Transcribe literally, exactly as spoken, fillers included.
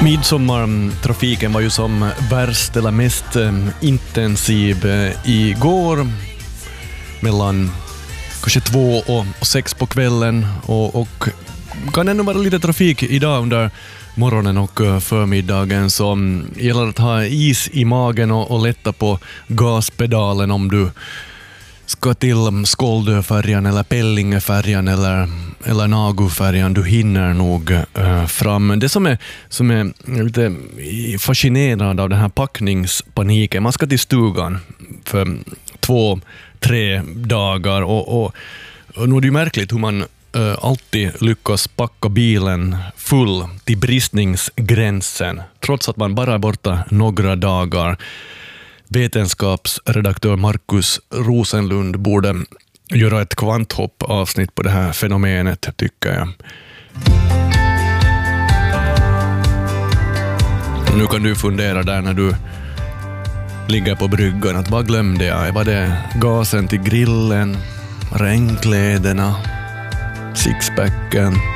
Midsommartrafiken var ju som värst eller mest eh, intensiv eh, igår mellan kanske två och, och sex på kvällen och, och kan ännu vara lite trafik idag under morgonen och förmiddagen, så gäller att ha is i magen och, och lätta på gaspedalen om du ska till Skåldöfärjan eller Pellingefärjan eller, eller Nagufärjan. Du hinner nog äh, fram. Det som är, som är lite fascinerande av den här packningspaniken, man ska till stugan för två, tre dagar och, och, och nu är det ju märkligt hur man äh, alltid lyckas packa bilen full till bristningsgränsen trots att man bara är borta några dagar. Vetenskapsredaktör Markus Rosenlund borde göra ett kvanthopp avsnitt på det här fenomenet, tycker jag. Nu kan du fundera där när du ligger på bryggan att vad glömde jag? Var det gasen till grillen, regnkläderna, sixpacken?